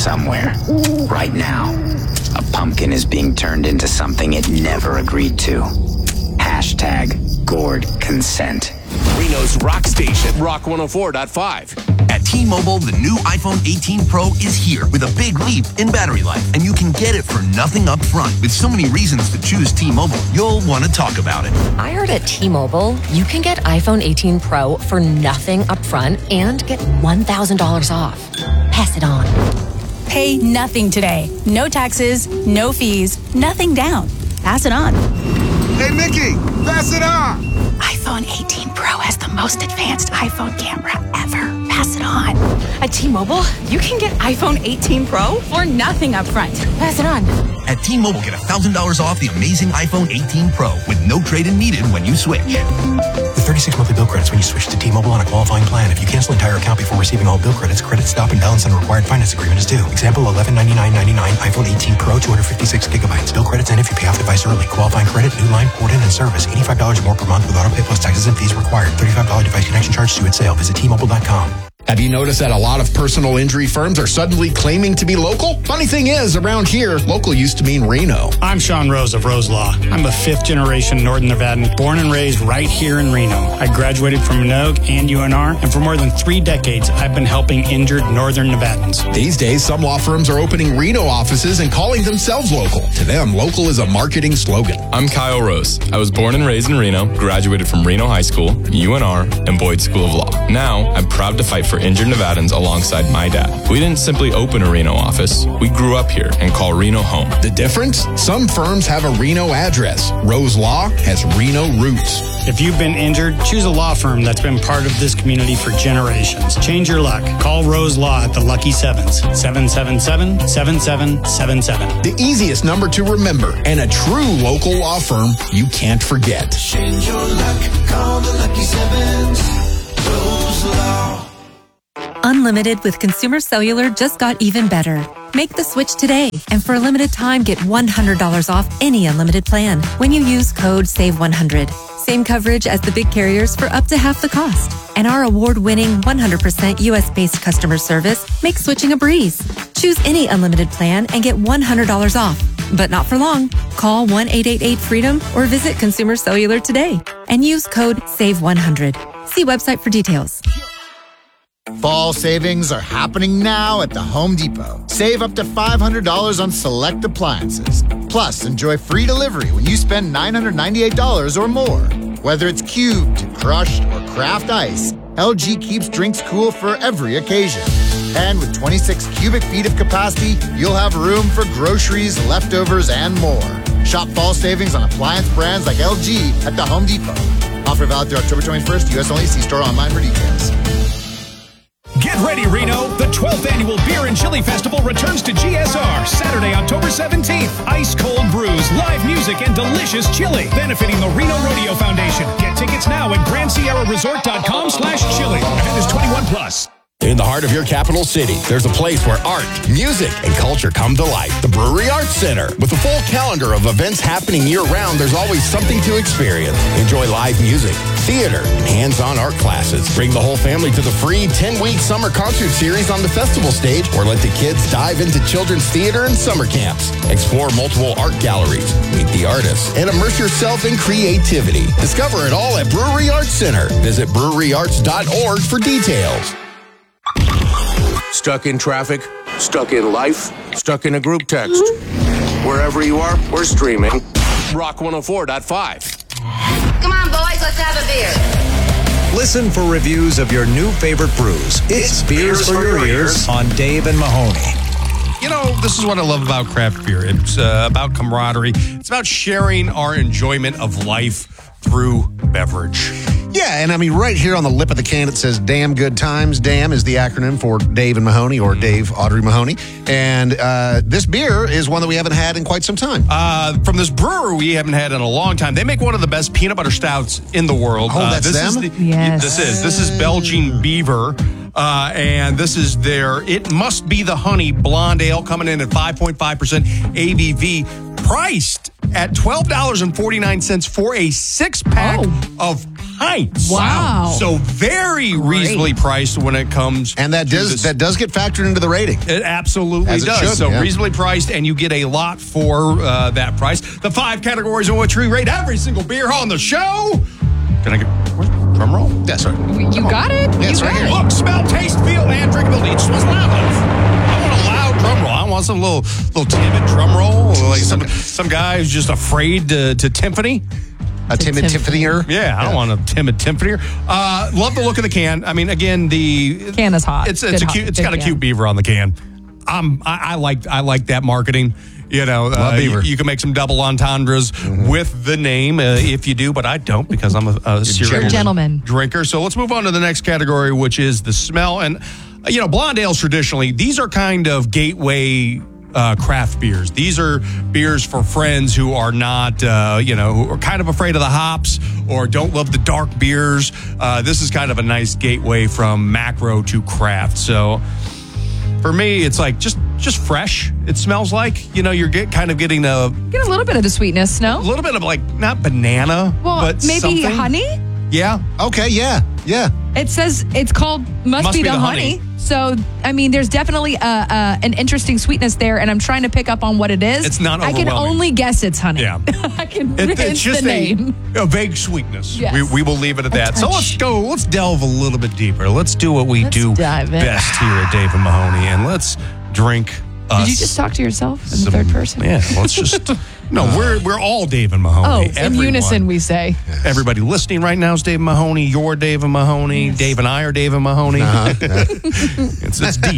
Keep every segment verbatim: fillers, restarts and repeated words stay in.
somewhere, right now, a pumpkin is being turned into something it never agreed to. Hashtag gourd consent. Reno's rock station, Rock one oh four point five. At T-Mobile, the new iPhone eighteen Pro is here with a big leap in battery life, and you can get it for nothing up front. With so many reasons to choose T-Mobile, you'll want to talk about it. I heard at T-Mobile, you can get iPhone eighteen Pro for nothing up front and get one thousand dollars off. Pass it on. Pay nothing today. No taxes, no fees, nothing down. Pass it on. Hey, Mickey, pass it on. iPhone eighteen Pro has the most advanced iPhone camera ever. Pass it on. At T-Mobile, you can get iPhone eighteen Pro for nothing up front. Pass it on. At T-Mobile, get one thousand dollars off the amazing iPhone eighteen Pro with no trade-in needed when you switch. With thirty-six monthly bill credits when you switch to T-Mobile on a qualifying plan. If you cancel entire account before receiving all bill credits, credit stop and balance on a required finance agreement is due. Example, eleven ninety-nine ninety-nine iPhone eighteen Pro, two hundred fifty-six gigabytes. Bill credits end if you pay off device early. Qualifying credit, new line, port in, and service. eighty-five dollars more per month with auto pay plus taxes and fees required. thirty-five dollars device connection charge due at sale. Visit T Mobile dot com. Have you noticed that a lot of personal injury firms are suddenly claiming to be local? Funny thing is, around here, local used to mean Reno. I'm Sean Rose of Rose Law. I'm a fifth-generation Northern Nevadan, born and raised right here in Reno. I graduated from Minogue and U N R, and for more than three decades, I've been helping injured Northern Nevadans. These days, some law firms are opening Reno offices and calling themselves local. To them, local is a marketing slogan. I'm Kyle Rose. I was born and raised in Reno, graduated from Reno High School, U N R, and Boyd School of Law. Now, I'm proud to fight for injured Nevadans alongside my dad. We didn't simply open a Reno office. We grew up here and call Reno home. The difference? Some firms have a Reno address. Rose Law has Reno roots. If you've been injured, choose a law firm that's been part of this community for generations. Change your luck. Call Rose Law at the Lucky Sevens. seven seven seven, seven seven seven seven. The easiest number to remember and a true local law firm you can't forget. Change your luck. Call the Lucky Sevens. Rose Law. Unlimited with Consumer Cellular just got even better. Make the switch today, and for a limited time, get one hundred dollars off any unlimited plan when you use code save one hundred. Same coverage as the big carriers for up to half the cost. And our award-winning one hundred percent U S-based customer service makes switching a breeze. Choose any unlimited plan and get one hundred dollars off. But not for long. Call one eight eight eight freedom or visit Consumer Cellular today and use code save one hundred. See website for details. Fall savings are happening now at the Home Depot. Save up to five hundred dollars on select appliances. Plus, enjoy free delivery when you spend nine hundred ninety-eight dollars or more. Whether it's cubed, crushed, or craft ice, L G keeps drinks cool for every occasion. And with twenty-six cubic feet of capacity, you'll have room for groceries, leftovers, and more. Shop fall savings on appliance brands like L G at the Home Depot. Offer valid through October twenty-first, U S only. See store online for details. Get ready, Reno! The twelfth Annual Beer and Chili Festival returns to G S R Saturday, October seventeenth. Ice-cold brews, live music, and delicious chili. Benefiting the Reno Rodeo Foundation. Get tickets now at grand sierra resort dot com slash chili. Event is twenty-one plus. In the heart of your capital city, there's a place where art, music, and culture come to life. The Brewery Arts Center. With a full calendar of events happening year-round, there's always something to experience. Enjoy live music, theater, and hands-on art classes. Bring the whole family to the free ten-week summer concert series on the festival stage, or let the kids dive into children's theater and summer camps. Explore multiple art galleries, meet the artists, and immerse yourself in creativity. Discover it all at Brewery Arts Center. Visit brewery arts dot org for details. Stuck in traffic? Stuck in life? Stuck in a group text? Wherever you are, we're streaming Rock one oh four point five. Come on, boys, let's have a beer. Listen for reviews of your new favorite brews. It's, it's Beers, Beers for, for Your Ears on Dave and Mahoney. You know, this is what I love about craft beer. It's uh, about camaraderie. It's about sharing our enjoyment of life through beverage. Yeah, and I mean, right here on the lip of the can, it says Damn Good Times. Damn is the acronym for Dave and Mahoney, or Dave Audrey Mahoney. And uh, this beer is one that we haven't had in quite some time. Uh, from this brewer we haven't had in a long time. They make one of the best peanut butter stouts in the world. Oh, that's uh, this them? Is the, yes. This is. This is Belgian Beaver. Uh, and this is their It Must Be the Honey Blonde Ale, coming in at five point five percent A B V, priced at twelve dollars and forty-nine cents for a six-pack oh. of pints. Wow. So very Great. reasonably priced when it comes And that to does this- that does get factored into the rating. It absolutely As it does. should, so yeah. reasonably priced, and you get a lot for uh, that price. The five categories in which we rate every single beer on the show. Can I get where's the drum roll? That's right. You got it? Yeah, it's you right got here. it. Look, smell, taste, feel, and drinkability. It just was loud. I want a loud drum roll. I want some little little timid drum roll. Like some some guy who's just afraid to, to timpani. A timid Tiffany-er? Yeah, I don't want a timid timpani. Uh, love the look of the can. I mean, again, the Can is hot. It's it's Good a hot- cute. It's good got a can. cute beaver on the can. Um, I, I like I like that marketing. You know, uh, Love you, beaver. you can make some double entendres with the name uh, if you do, but I don't because I'm a, a serious gentleman. drinker. So let's move on to the next category, which is the smell. And uh, you know, blonde ales traditionally, these are kind of gateway uh, craft beers. These are beers for friends who are not, uh, you know, who are kind of afraid of the hops or don't love the dark beers. Uh, this is kind of a nice gateway from macro to craft. So for me, it's like just just fresh. It smells like, you know, you're get, kind of getting a, Get a little bit of the sweetness, no? a little bit of like, not banana, Well, but maybe something. honey? Yeah. Okay, yeah, yeah. It says it's called Must, Be, the, honey. So, I mean, there's definitely a, a, an interesting sweetness there, and I'm trying to pick up on what it is. It's not I can overwhelming. only guess it's honey. Yeah. I can It- it's, it's just the a, name. a vague sweetness. Yes. We, we will leave it at A that. So touch. let's go. Let's delve a little bit deeper. Let's do what we Let's do dive in. best here at Dave and Mahoney, and let's drink us. Did you just talk to yourself in the some- third person? Yeah. Let's just. No, we're we're all Dave and Mahoney. Oh, in Everyone. unison we say. Everybody listening right now is Dave Mahoney. You're Dave and Mahoney. Dave and I are Dave and Mahoney. Uh-huh. it's, it's deep.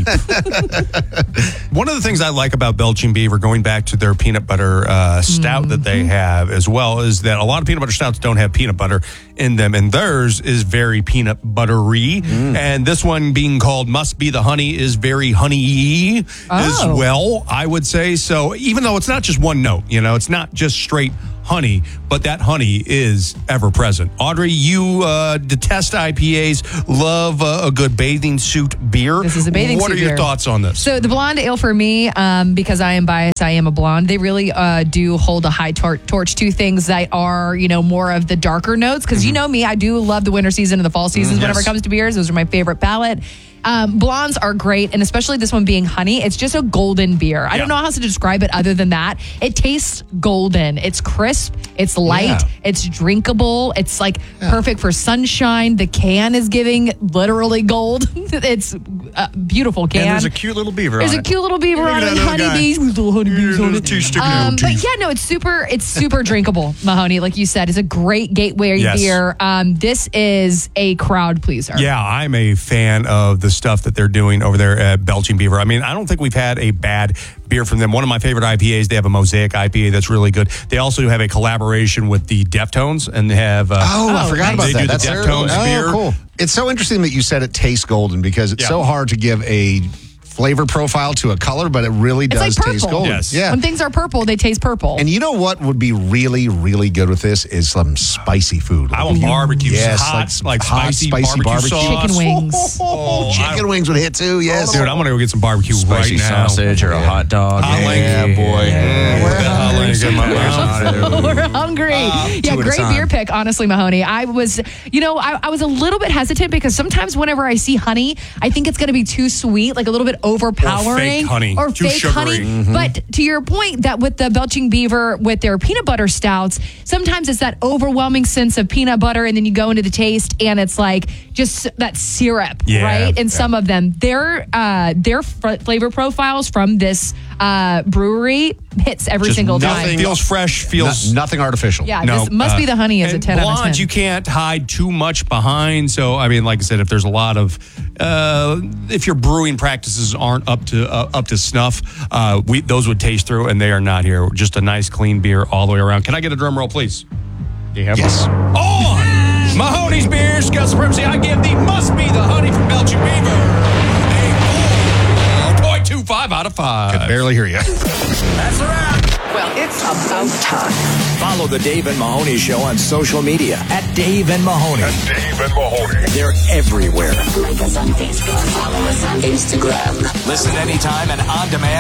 One of the things I like about Belching Beaver, going back to their peanut butter uh, stout Mm-hmm. that they have as well, is that a lot of peanut butter stouts don't have peanut butter in them, and theirs is very peanut buttery. Mm. And this one being called Must Be the Honey is very honey-y as Oh. well, I would say. So even though it's not just one note, you know, it's not just straight honey, but that honey is ever present. Audrey, you uh, detest I P As, love uh, a good bathing suit beer. This is a bathing What suit are your beer. thoughts on this? So the blonde ale for me, um, because I am biased, I am a blonde. They really uh, do hold a high tor- torch to things that are, you know, more of the darker notes. Because you know me, I do love the winter season and the fall seasons. Mm, Whenever it yes. comes to beers, those are my favorite palette. Um, blondes are great, and especially this one being honey. It's just a golden beer. I don't know how else to describe it other than that. It tastes golden. It's crisp. It's light. Yeah. It's drinkable. It's like perfect for sunshine. The can is giving literally gold. It's a beautiful can. And there's a cute little beaver There's on a it. cute little beaver Look on at it, that and little guy. honeybees with little honeybees on it. Teeth sticking Um, out, but teeth. yeah, no, it's super. It's super drinkable, Mahoney. Like you said, it's a great gateway Yes. beer. Um, this is a crowd pleaser. Yeah, I'm a fan of the stuff that they're doing over there at Belching Beaver. I mean, I don't think we've had a bad beer from them. One of my favorite I P As, they have a Mosaic I P A that's really good. They also have a collaboration with the Deftones and they have. Uh, Oh, I forgot about they that. do That's the their- Deftones oh, beer. cool. It's so interesting that you said it tastes golden because it's Yeah. so hard to give a flavor profile to a color, but it really It's does like taste purple. golden. Yes. Yeah. When things are purple, they taste purple. And you know what would be really, really good with this is some spicy food. I want barbecue. Yes, hot, like, some like hot, spicy, spicy barbecue, barbecue. sauce. Chicken wings. Oh, Chicken I- wings would hit too. Yes, Dude, I'm gonna go get some barbecue Spicy right now. sausage or a hot dog. Hot link. Yeah, boy. Mm, We're put that hot link in my mouth. We're hungry. Uh, yeah, two at a great time. beer pick, honestly, Mahoney. I was, you know, I, I was a little bit hesitant because sometimes whenever I see honey, I think it's going to be too sweet, like a little bit overpowering. honey. Or Too fake sugary. honey. Mhm. But to your point, that with the Belching Beaver, with their peanut butter stouts, sometimes it's that overwhelming sense of peanut butter, and then you go into the taste, and it's like just that syrup, Yeah, right? And yeah. some of them, their uh, their f- flavor profiles from this uh, brewery hits every Just single nothing time. feels fresh. Feels No- nothing artificial. Yeah, No, this must uh, be the honey is a and ten out of ten. blondes, you can't hide too much behind. So, I mean, like I said, if there's a lot of, uh, if your brewing practices aren't up to uh, up to snuff, uh, we those would taste through, and they are not here. Just a nice, clean beer all the way around. Can I get a drum roll, please? Do you have Yes. one? On Mahoney's Beer, Scott Supremacy. I give the Must Be the Honey from Belching Beaver a four point two five out of five. Could barely hear you. That's a wrap. Well, it's about time. Follow the Dave and Mahoney Show on social media at Dave and Mahoney. Dave and Mahoney. They're everywhere. Like us on Facebook. Follow us on Instagram. Listen anytime and on demand